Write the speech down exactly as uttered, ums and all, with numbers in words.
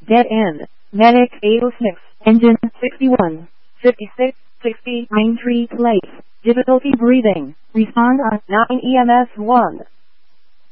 Dead end. Medic eight oh six. Engine sixty-one. fifty-six. sixty. Raintree Place. Difficulty breathing. Respond on nine E M S one.